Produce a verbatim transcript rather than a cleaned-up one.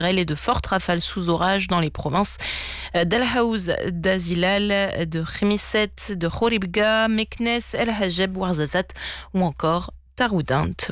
et de fortes rafales sous orage dans les provinces d'Al Haouz, d'Azilal, de Khmisset, de Khoribga, Meknes, El Hajeb, Ouarzazate ou encore Taroudant.